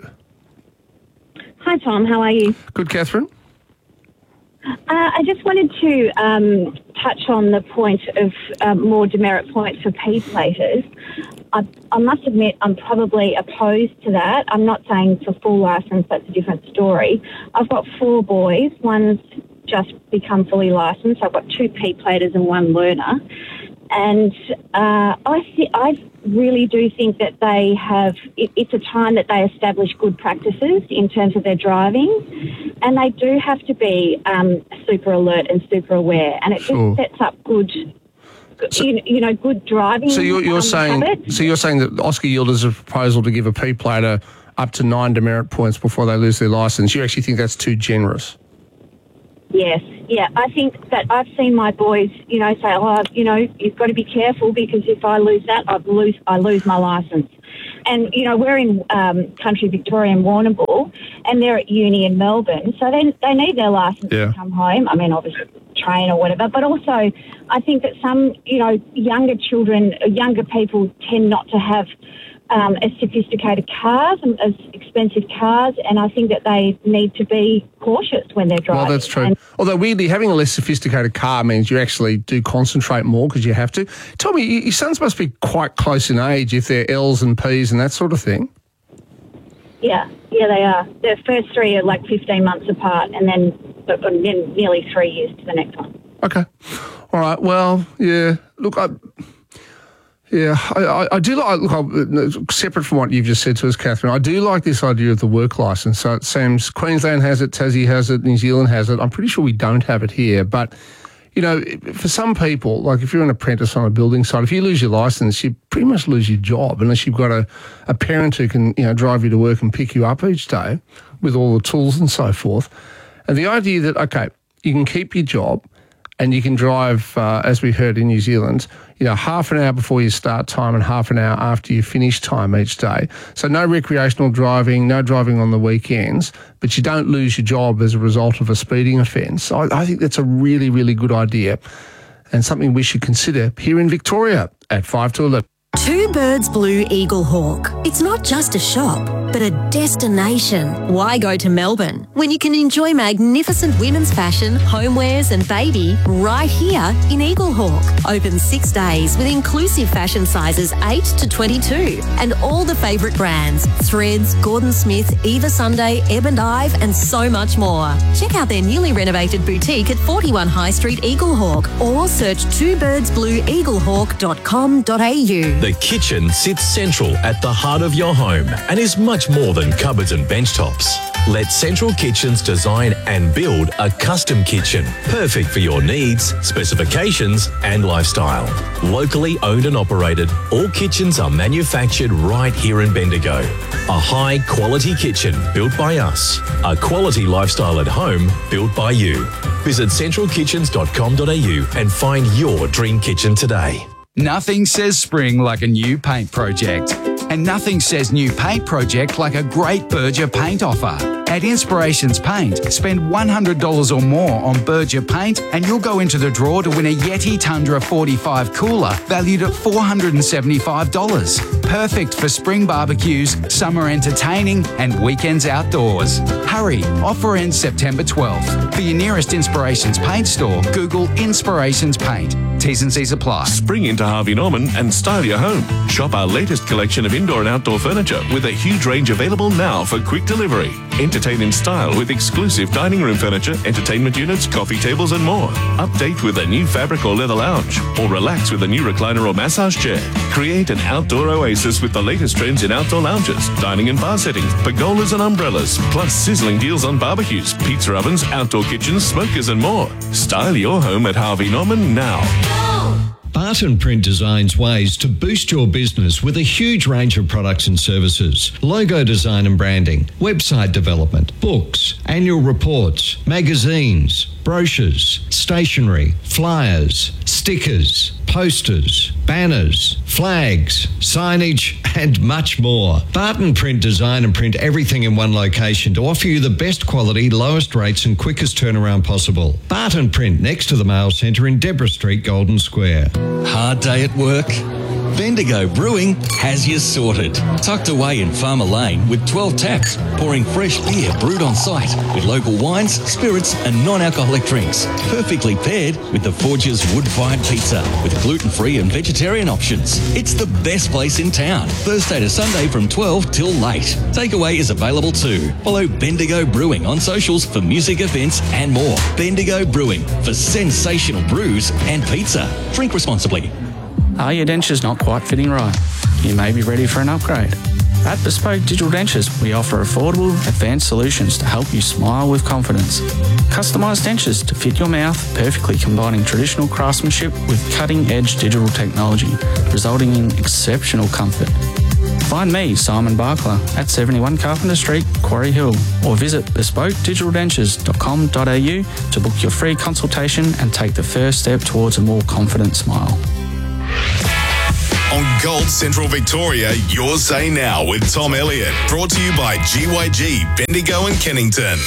Hi, Tom. How are you? Good, Catherine. Uh, I just wanted to um, touch on the point of um, more demerit points for P-platers. I, I must admit I'm probably opposed to that. I'm not saying for full licence, that's a different story. I've got four boys. One's just become fully licensed. I've got two P-platers and one learner. and uh, I th- I really do think that they have. It, it's a time that they establish good practices in terms of their driving, and they do have to be um, super alert and super aware, and it Sure. just sets up good. You, you know, good driving. So you're, you're um, saying habits. so you're saying that Oscar Yield has a proposal to give a P plater up to nine demerit points before they lose their licence. You actually think that's too generous? Yes, yeah. I think that I've seen my boys, you know, say, "Oh, you know, you've got to be careful because if I lose that, I lose, I lose my licence." And you know, we're in um, country Victoria in Warrnambool, and they're at uni in Melbourne, so they they need their licence Yeah. to come home. I mean, obviously train or whatever, but also I think that some, you know, younger children, younger people tend not to have um, as sophisticated cars and as expensive cars, and I think that they need to be cautious when they're driving. Well, that's true. And Although weirdly, having a less sophisticated car means you actually do concentrate more because you have to. Tell me, y- your sons must be quite close in age if they're L's and P's and that sort of thing. Yeah, yeah, they are. The first three are like fifteen months apart, and then but then nearly three years to the next one. Okay. All right. Well, yeah. Look, I, yeah, I, I, I do like, look, I, separate from what you've just said to us, Catherine, I do like this idea of the work licence. So it seems Queensland has it, Tassie has it, New Zealand has it. I'm pretty sure we don't have it here. But, you know, for some people, like if you're an apprentice on a building site, if you lose your licence, you pretty much lose your job unless you've got a, a parent who can, you know, drive you to work and pick you up each day with all the tools and so forth. And the idea that, okay, you can keep your job and you can drive, uh, as we heard in New Zealand, you know, half an hour before your start time and half an hour after you finish time each day. So no recreational driving, no driving on the weekends, but you don't lose your job as a result of a speeding offence. I, I think that's a really, really good idea and something we should consider here in Victoria at five to eleven. Two Birds Blue Eagle Hawk. It's not just a shop, but a destination. Why go to Melbourne when you can enjoy magnificent women's fashion, homewares and baby right here in Eagle Hawk? Open six days with inclusive fashion sizes eight to twenty-two and all the favourite brands, Threads, Gordon Smith, Eva Sunday, Ebb and Ive and so much more. Check out their newly renovated boutique at forty-one High Street, Eagle Hawk, or search two birds blue eagle hawk dot com dot a u. The kitchen sits central at the heart of your home and is much more than cupboards and bench tops. Let Central Kitchens design and build a custom kitchen, perfect for your needs, specifications and lifestyle. Locally owned and operated, all kitchens are manufactured right here in Bendigo. A high quality kitchen built by us. A quality lifestyle at home built by you. Visit central kitchens dot com dot a u and find your dream kitchen today. Nothing says spring like a new paint project. And nothing says new paint project like a great Berger paint offer. At Inspirations Paint, spend one hundred dollars or more on Berger paint and you'll go into the draw to win a Yeti Tundra forty-five cooler valued at four hundred seventy-five dollars. Perfect for spring barbecues, summer entertaining and weekends outdoors. Hurry, offer ends September twelfth. For your nearest Inspirations Paint store, Google Inspirations Paint. T's and C's apply. Spring into Harvey Norman and style your home. Shop our latest collection of indoor and outdoor furniture with a huge range available now for quick delivery. Entertain in style with exclusive dining room furniture, entertainment units, coffee tables and more. Update with a new fabric or leather lounge or relax with a new recliner or massage chair. Create an outdoor oasis with the latest trends in outdoor lounges, dining and bar settings, pergolas and umbrellas, plus sizzling deals on barbecues, pizza ovens, outdoor kitchens, smokers and more. Style your home at Harvey Norman now. Barton Print designs ways to boost your business with a huge range of products and services. Logo design and branding, website development, books, annual reports, magazines, brochures, stationery, flyers, stickers, posters, banners, flags, signage, and much more. Barton Print design and print everything in one location to offer you the best quality, lowest rates and quickest turnaround possible. Barton Print next to the Mail Centre in Deborah Street, Golden Square. Hard day at work? Bendigo Brewing has you sorted. Tucked away in Farmer Lane with twelve taps, pouring fresh beer brewed on site with local wines, spirits and non-alcoholic drinks. Perfectly paired with the Forge's wood-fired pizza with gluten-free and vegetarian options. It's the best place in town. Thursday to Sunday from twelve till late. Takeaway is available too. Follow Bendigo Brewing on socials for music events and more. Bendigo Brewing for sensational brews and pizza. Drink responsibly. Are your dentures not quite fitting right? You may be ready for an upgrade. At Bespoke Digital Dentures, we offer affordable, advanced solutions to help you smile with confidence. Customised dentures to fit your mouth, perfectly combining traditional craftsmanship with cutting-edge digital technology, resulting in exceptional comfort. Find me, Simon Barkler, at seventy-one Carpenter Street, Quarry Hill, or visit bespoke digital dentures dot com dot a u to book your free consultation and take the first step towards a more confident smile. On Gold Central Victoria, your say now with Tom Elliott. Brought to you by G Y G, Bendigo and Kennington.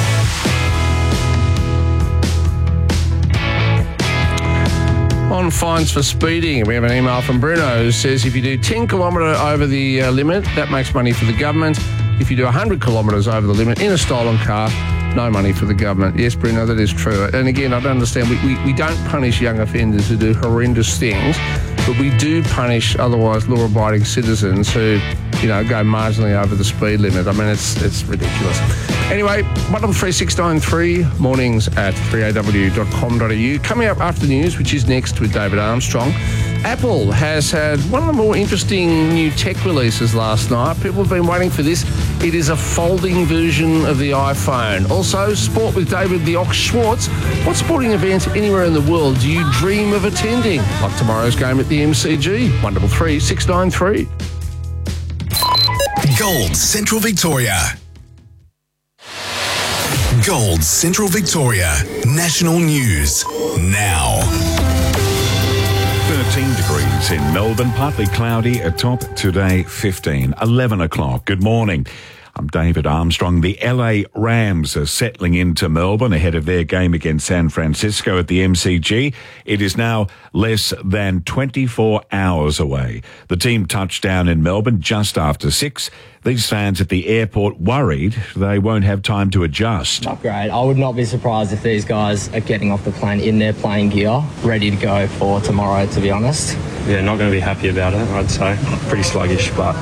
On fines for speeding, we have an email from Bruno who says if you do ten kilometre over the uh, limit, that makes money for the government. If you do one hundred kilometres over the limit in a stolen car, no money for the government. Yes, Bruno, that is true. And again, I don't understand. We, we, we don't punish young offenders who do horrendous things, but we do punish otherwise law-abiding citizens who, you know, go marginally over the speed limit. I mean, it's it's ridiculous. Anyway, one double three six nine three, mornings at three a w dot com dot a u. Coming up after the news, which is next with David Armstrong, Apple has had one of the more interesting new tech releases last night. People have been waiting for this. It is a folding version of the iPhone. Also, sport with David the Ox Schwartz. What sporting event anywhere in the world do you dream of attending? Like tomorrow's game at the M C G. one double three six nine three. Gold Central Victoria. Gold Central Victoria. National News. Now. thirteen degrees in Melbourne, partly cloudy, a top today fifteen, eleven o'clock. Good morning. I'm David Armstrong. The L A Rams are settling into Melbourne ahead of their game against San Francisco at the M C G. It is now less than twenty-four hours away. The team touched down in Melbourne just after six. These fans at the airport worried they won't have time to adjust. Not great. I would not be surprised if these guys are getting off the plane in their playing gear, ready to go for tomorrow, to be honest. Yeah, not going to be happy about it, I'd say. Pretty sluggish, but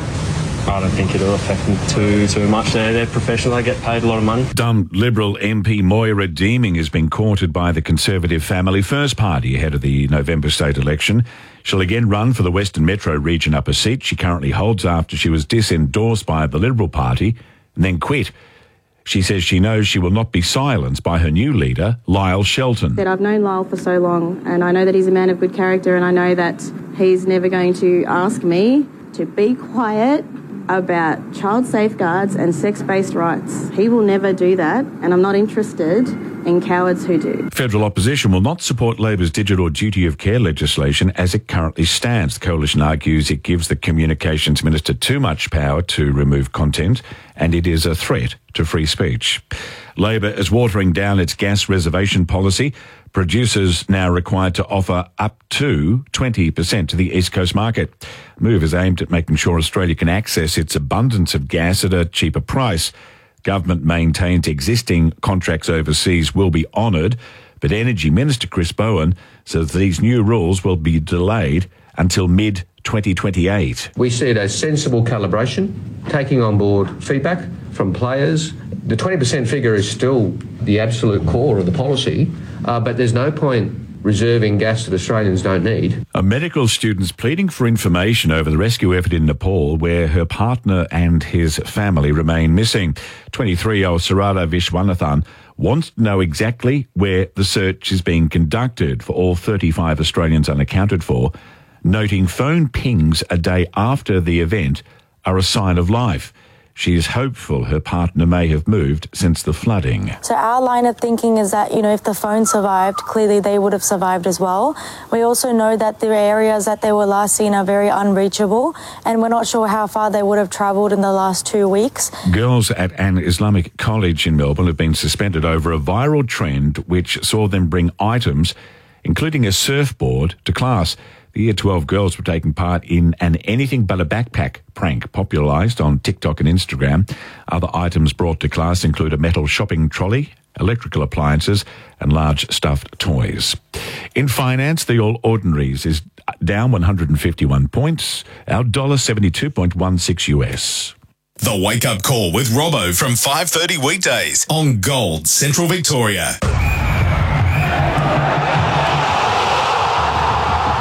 I don't think it'll affect them too too much. They're, they're professional, they get paid a lot of money. Dumb Liberal M P Moira Deeming has been courted by the Conservative Family First Party ahead of the November state election. She'll again run for the Western Metro region upper seat she currently holds after she was disendorsed by the Liberal Party and then quit. She says she knows she will not be silenced by her new leader, Lyle Shelton. I've known Lyle for so long, and I know that he's a man of good character, and I know that he's never going to ask me to be quiet about child safeguards and sex-based rights. He will never do that, and I'm not interested in cowards who do. Federal opposition will not support Labor's digital duty of care legislation as it currently stands. The coalition argues it gives the Communications Minister too much power to remove content, and it is a threat to free speech. Labor is watering down its gas reservation policy. Producers now required to offer up to twenty percent to the East Coast market. The move is aimed at making sure Australia can access its abundance of gas at a cheaper price. Government maintains existing contracts overseas will be honoured, but Energy Minister Chris Bowen says these new rules will be delayed until mid twenty twenty-eight. We see it as sensible calibration, taking on board feedback from players. The twenty percent figure is still the absolute core of the policy, uh, but there's no point reserving gas that Australians don't need. A medical student's pleading for information over the rescue effort in Nepal where her partner and his family remain missing. twenty-three-year-old Sarada Vishwanathan wants to know exactly where the search is being conducted for all thirty-five Australians unaccounted for, noting phone pings a day after the event are a sign of life. She is hopeful her partner may have moved since the flooding. So our line of thinking is that, you know, if the phone survived, clearly they would have survived as well. We also know that the areas that they were last seen are very unreachable, and we're not sure how far they would have travelled in the last two weeks. Girls at an Islamic college in Melbourne have been suspended over a viral trend which saw them bring items, including a surfboard, to class. The Year twelve girls were taking part in an anything but a backpack prank popularised on TikTok and Instagram. Other items brought to class include a metal shopping trolley, electrical appliances and large stuffed toys. In finance, the All Ordinaries is down one hundred fifty-one points, our one dollar seventy-two point one six U S. The Wake Up Call with Robbo from five thirty weekdays on Gold Central Victoria.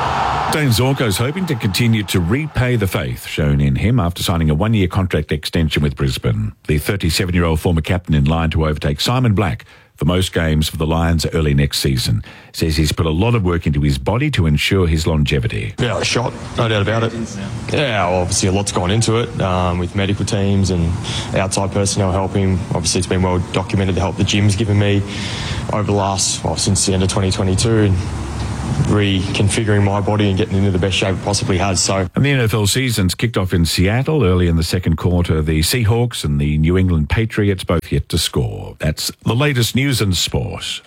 Dane Zorko's hoping to continue to repay the faith shown in him after signing a one-year contract extension with Brisbane. The thirty-seven-year-old former captain in line to overtake Simon Black for most games for the Lions early next season says he's put a lot of work into his body to ensure his longevity. Yeah, a shot, no doubt about it. Yeah, obviously a lot's gone into it um, with medical teams and outside personnel helping. Obviously it's been well documented the help the gym's given me over the last, well, since the end of twenty twenty-two. Reconfiguring my body and getting into the best shape it possibly has. So, and the N F L season's kicked off in Seattle early in the second quarter. The Seahawks and the New England Patriots both yet to score. That's the latest news and sport.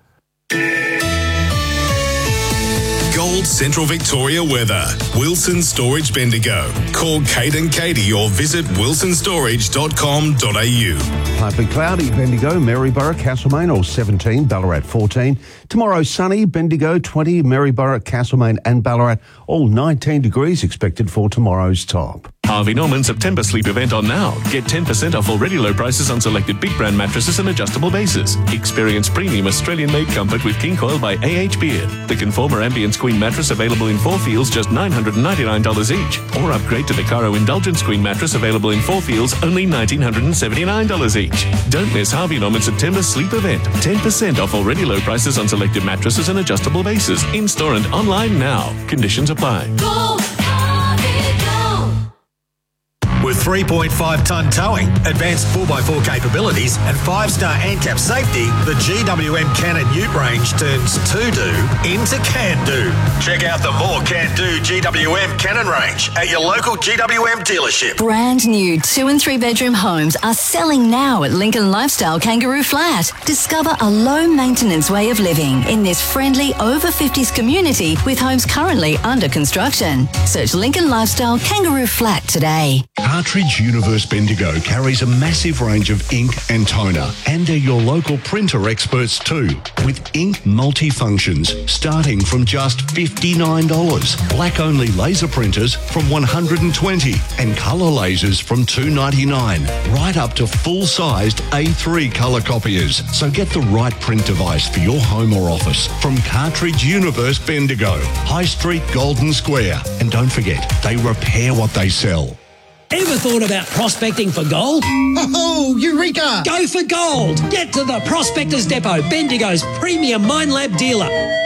Gold Central Victoria weather. Wilson Storage Bendigo. Call Kate and Katie or visit wilson storage dot com dot a u. Partly cloudy, Bendigo, Maryborough, Castlemaine, all seventeen, Ballarat fourteen. Tomorrow sunny, Bendigo twenty, Maryborough, Castlemaine and Ballarat, all nineteen degrees expected for tomorrow's top. Harvey Norman September sleep event on now. Get ten percent off already low prices on selected big brand mattresses and adjustable bases. Experience premium Australian-made comfort with King Coil by A H Beard. The Conformer Ambience Queen mattress available in four feels just nine hundred ninety-nine dollars each. Or upgrade to the Caro Indulgence Queen mattress available in four feels only one thousand nine hundred seventy-nine dollars each. Don't miss Harvey Norman September sleep event. ten percent off already low prices on selected mattresses and adjustable bases. In-store and online now. Conditions apply. Go, Harvey, go. With three point five tonne towing, advanced four by four capabilities and five star ANCAP safety, the G W M Cannon Ute range turns to-do into can-do. Check out the more can-do G W M Cannon range at your local G W M dealership. Brand new two and three bedroom homes are selling now at Lincoln Lifestyle Kangaroo Flat. Discover a low maintenance way of living in this friendly over fifties community with homes currently under construction. Search Lincoln Lifestyle Kangaroo Flat today. Cartridge Universe Bendigo carries a massive range of ink and toner, and they're your local printer experts too, with ink multifunctions starting from just fifty-nine dollars. Black-only laser printers from one hundred twenty dollars and colour lasers from two ninety-nine, right up to full-sized A three colour copiers. So get the right print device for your home or office from Cartridge Universe Bendigo, High Street, Golden Square. And don't forget, they repair what they sell. Ever thought about prospecting for gold? Oh, Eureka! Go for gold! Get to the Prospectors Depot, Bendigo's premium Minelab dealer.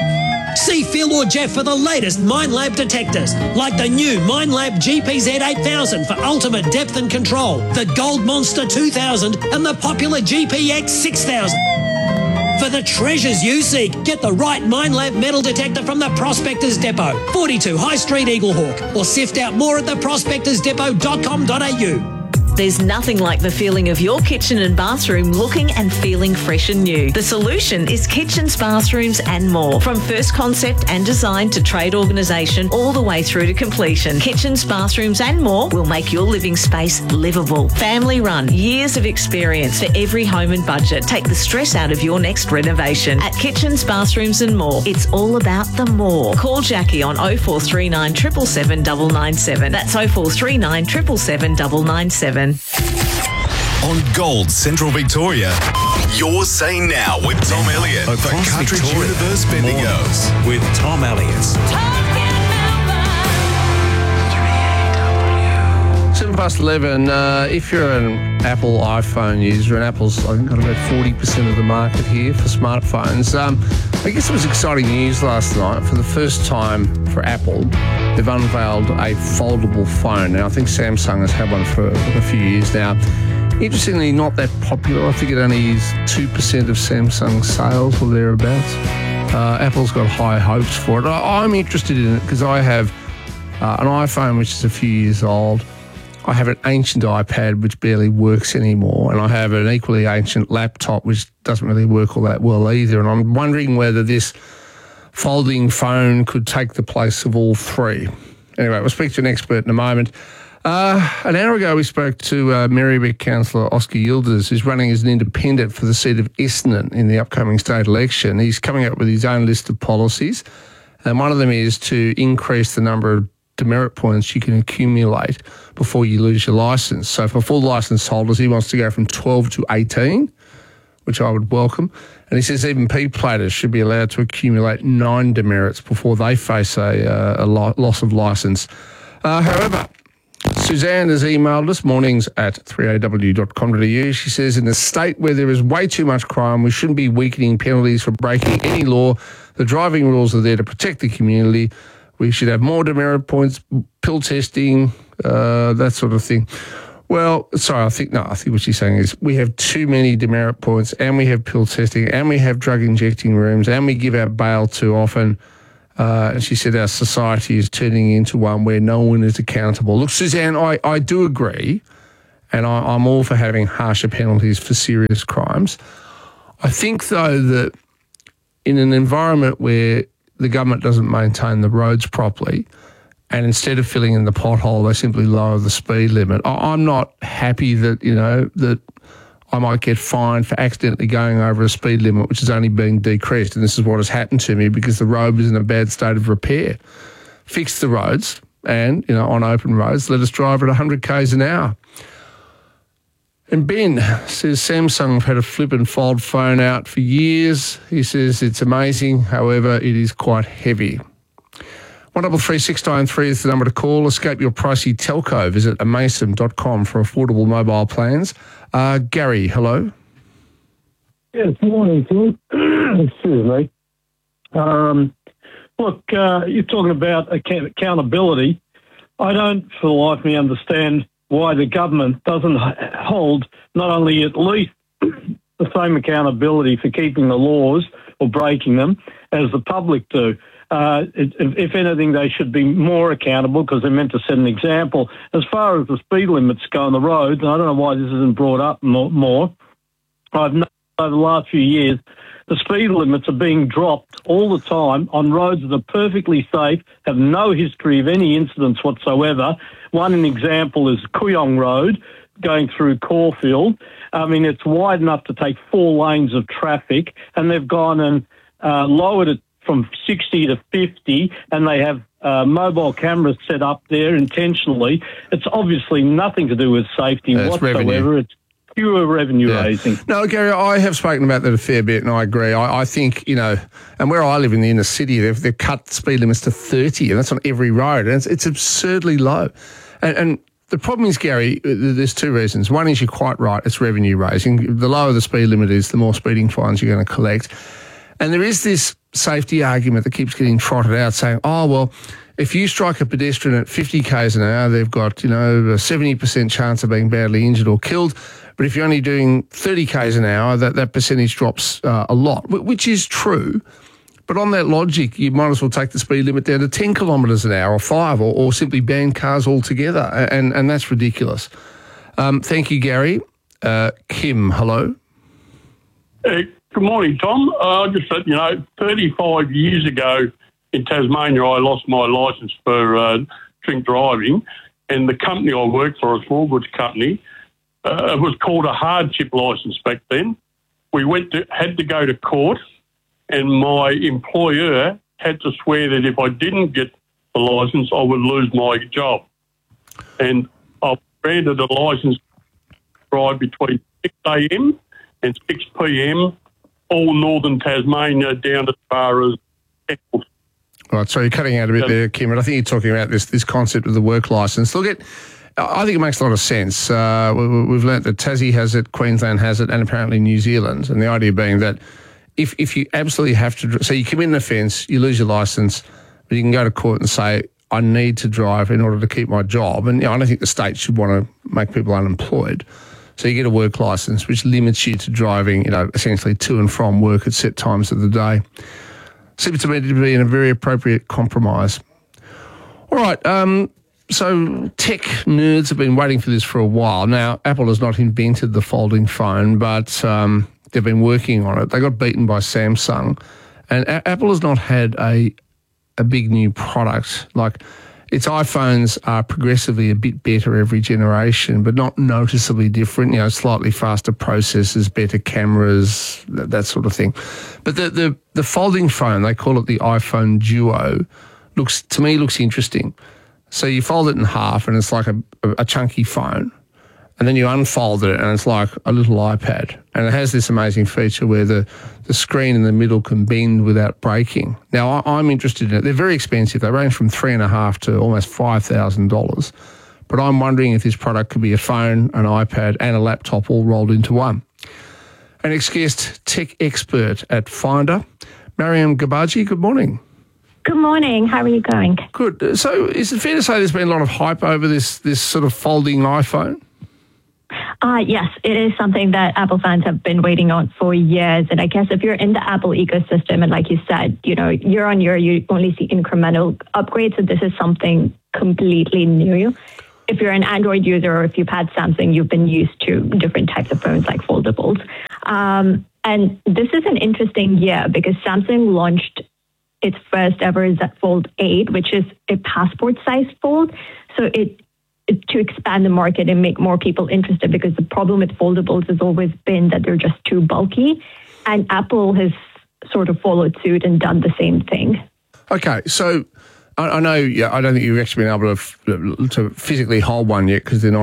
See Phil or Jeff for the latest Minelab detectors, like the new Minelab G P Z eight thousand for ultimate depth and control, the Gold Monster two thousand and the popular G P X six thousand. For the treasures you seek, get the right Minelab metal detector from the Prospectors Depot, forty-two High Street, Eaglehawk, or sift out more at the prospectors depot dot com dot a u. There's nothing like the feeling of your kitchen and bathroom looking and feeling fresh and new. The solution is kitchens, bathrooms and more. From first concept and design to trade organisation all the way through to completion. Kitchens, bathrooms and more will make your living space livable. Family run, years of experience for every home and budget. Take the stress out of your next renovation. At Kitchens, Bathrooms and More, it's all about the more. Call Jackie on oh four three nine, seven seven seven, nine nine seven. That's oh four three nine, seven seven seven, nine nine seven. On Gold Central Victoria, you're saying now with Tom Elliott for Cartridge Victoria. Universe Bendigo. With Tom Elliott. Seven past eleven. Uh, if you're an Apple iPhone user, and Apple's I think got about forty percent of the market here for smartphones. Um, I guess it was exciting news last night. For the first time for Apple, they've unveiled a foldable phone. Now I think Samsung has had one for a few years now. Interestingly, not that popular. I think it only is two percent of Samsung's sales or thereabouts. Uh, Apple's got high hopes for it. I, I'm interested in it because I have uh, an iPhone which is a few years old. I have an ancient iPad which barely works anymore, and I have an equally ancient laptop which doesn't really work all that well either. And I'm wondering whether this folding phone could take the place of all three. Anyway, we'll speak to an expert in a moment. Uh, an hour ago, we spoke to uh, Marybeck councillor Oscar Yildiz, who's running as an independent for the seat of Essendon in the upcoming state election. He's coming up with his own list of policies, and one of them is to increase the number of demerit points you can accumulate before you lose your licence. So for full licence holders, he wants to go from twelve to eighteen, which I would welcome. And he says even P platers should be allowed to accumulate nine demerits before they face a, uh, a lo- loss of licence. Uh, however, Suzanne has emailed us, mornings at three a w dot com dot a u. She says, in a state where there is way too much crime, we shouldn't be weakening penalties for breaking any law. The driving rules are there to protect the community. We should have more demerit points, pill testing, uh, that sort of thing. Well, sorry, I think, no, I think what she's saying is we have too many demerit points, and we have pill testing, and we have drug injecting rooms, and we give out bail too often. Uh, and she said our society is turning into one where no one is accountable. Look, Suzanne, I, I do agree, and I, I'm all for having harsher penalties for serious crimes. I think, though, that in an environment where the government doesn't maintain the roads properly, and instead of filling in the pothole, they simply lower the speed limit. I, I'm not happy that, you know, that I might get fined for accidentally going over a speed limit, which is only being decreased. And this is what has happened to me because the road was in a bad state of repair. Fix the roads and, you know, on open roads, let us drive at one hundred kays an hour. And Ben says Samsung have had a flip and fold phone out for years. He says it's amazing. However, it is quite heavy. one double three six nine three is the number to call. Escape your pricey telco. Visit amaysim dot com for affordable mobile plans. Uh, Gary, hello. Yes, morning, Phil. Excuse me. Um, look, uh, you're talking about account- accountability. I don't, for the life of me, understand why the government doesn't hold not only at least the same accountability for keeping the laws or breaking them as the public do. Uh, if, if anything, they should be more accountable because they're meant to set an example. As far as the speed limits go on the roads, and I don't know why this isn't brought up more, more I've known over the last few years, the speed limits are being dropped all the time on roads that are perfectly safe, have no history of any incidents whatsoever. One example is Kooyong Road going through Caulfield. I mean, it's wide enough to take four lanes of traffic, and they've gone and uh, lowered it from sixty to fifty, and they have uh, mobile cameras set up there intentionally. It's obviously nothing to do with safety That's whatsoever. revenue. It's pure revenue Yeah. raising. No, Gary, I have spoken about that a fair bit, and I agree. I, I think, you know, and where I live in the inner city, they've, they've cut speed limits to thirty, and that's on every road, and it's, it's absurdly low. And, and the problem is, Gary, there's two reasons. One is you're quite right, it's revenue raising. The lower the speed limit is, the more speeding fines you're going to collect. And there is this safety argument that keeps getting trotted out saying, oh, well, if you strike a pedestrian at fifty kays an hour, they've got, you know, a seventy percent chance of being badly injured or killed. But if you're only doing thirty kays an hour, that, that percentage drops uh, a lot, which is true. But on that logic, you might as well take the speed limit down to ten kilometres an hour or five, or, or simply ban cars altogether. And, and that's ridiculous. Um, thank you, Gary. Uh, Kim, hello. Hey, good morning, Tom. Uh, just that, you know, thirty-five years ago in Tasmania, I lost my licence for uh, drink driving, and the company I worked for, a small goods company, uh, it was called a hardship licence back then. We went to, had to go to court, and my employer had to swear that if I didn't get the licence, I would lose my job. And I was granted a licence to drive between six a m and six p m, all northern Tasmania down as far as Eccles. Right, so you're cutting out a bit there, Kim, but I think you're talking about this this concept of the work licence. Look, at, I think it makes a lot of sense. Uh, we, we've learnt that Tassie has it, Queensland has it, and apparently New Zealand. And the idea being that if if you absolutely have to, so you commit an offence, you lose your licence, but you can go to court and say, I need to drive in order to keep my job. And you know, I don't think the state should want to make people unemployed. So you get a work licence, which limits you to driving, you know, essentially to and from work at set times of the day. Seems to me to be a very appropriate compromise. All right, um, so tech nerds have been waiting for this for a while. Now, Apple has not invented the folding phone, but um, they've been working on it. They got beaten by Samsung, and a- Apple has not had a a big new product. Like, its iPhones are progressively a bit better every generation, but not noticeably different. You know, slightly faster processors, better cameras, that, that sort of thing. But the, the the folding phone, they call it the iPhone Duo, looks to me looks interesting. So you fold it in half, and it's like a, a chunky phone, and then you unfold it and it's like a little iPad. And it has this amazing feature where the, the screen in the middle can bend without breaking. Now, I, I'm interested in it. They're very expensive. They range from three and a half to almost five thousand dollars. But I'm wondering if this product could be a phone, an iPad and a laptop all rolled into one. Our next guest, tech expert at Finder, Mariam Gabaji. Good morning. Good morning. How are you going? Good. So is it fair to say there's been a lot of hype over this this sort of folding iPhone? Uh, yes, it is something that Apple fans have been waiting on for years. And I guess if you're in the Apple ecosystem, and like you said, you know, year on year, you only see incremental upgrades. So this is something completely new. If you're an Android user or if you've had Samsung, you've been used to different types of phones like foldables. Um, and this is an interesting year because Samsung launched its first ever Z Fold eight, which is a passport-sized fold. So it, it to expand the market and make more people interested, because the problem with foldables has always been that they're just too bulky. And Apple has sort of followed suit and done the same thing. Okay, so I, I know, yeah, I don't think you've actually been able to, to physically hold one yet because they're not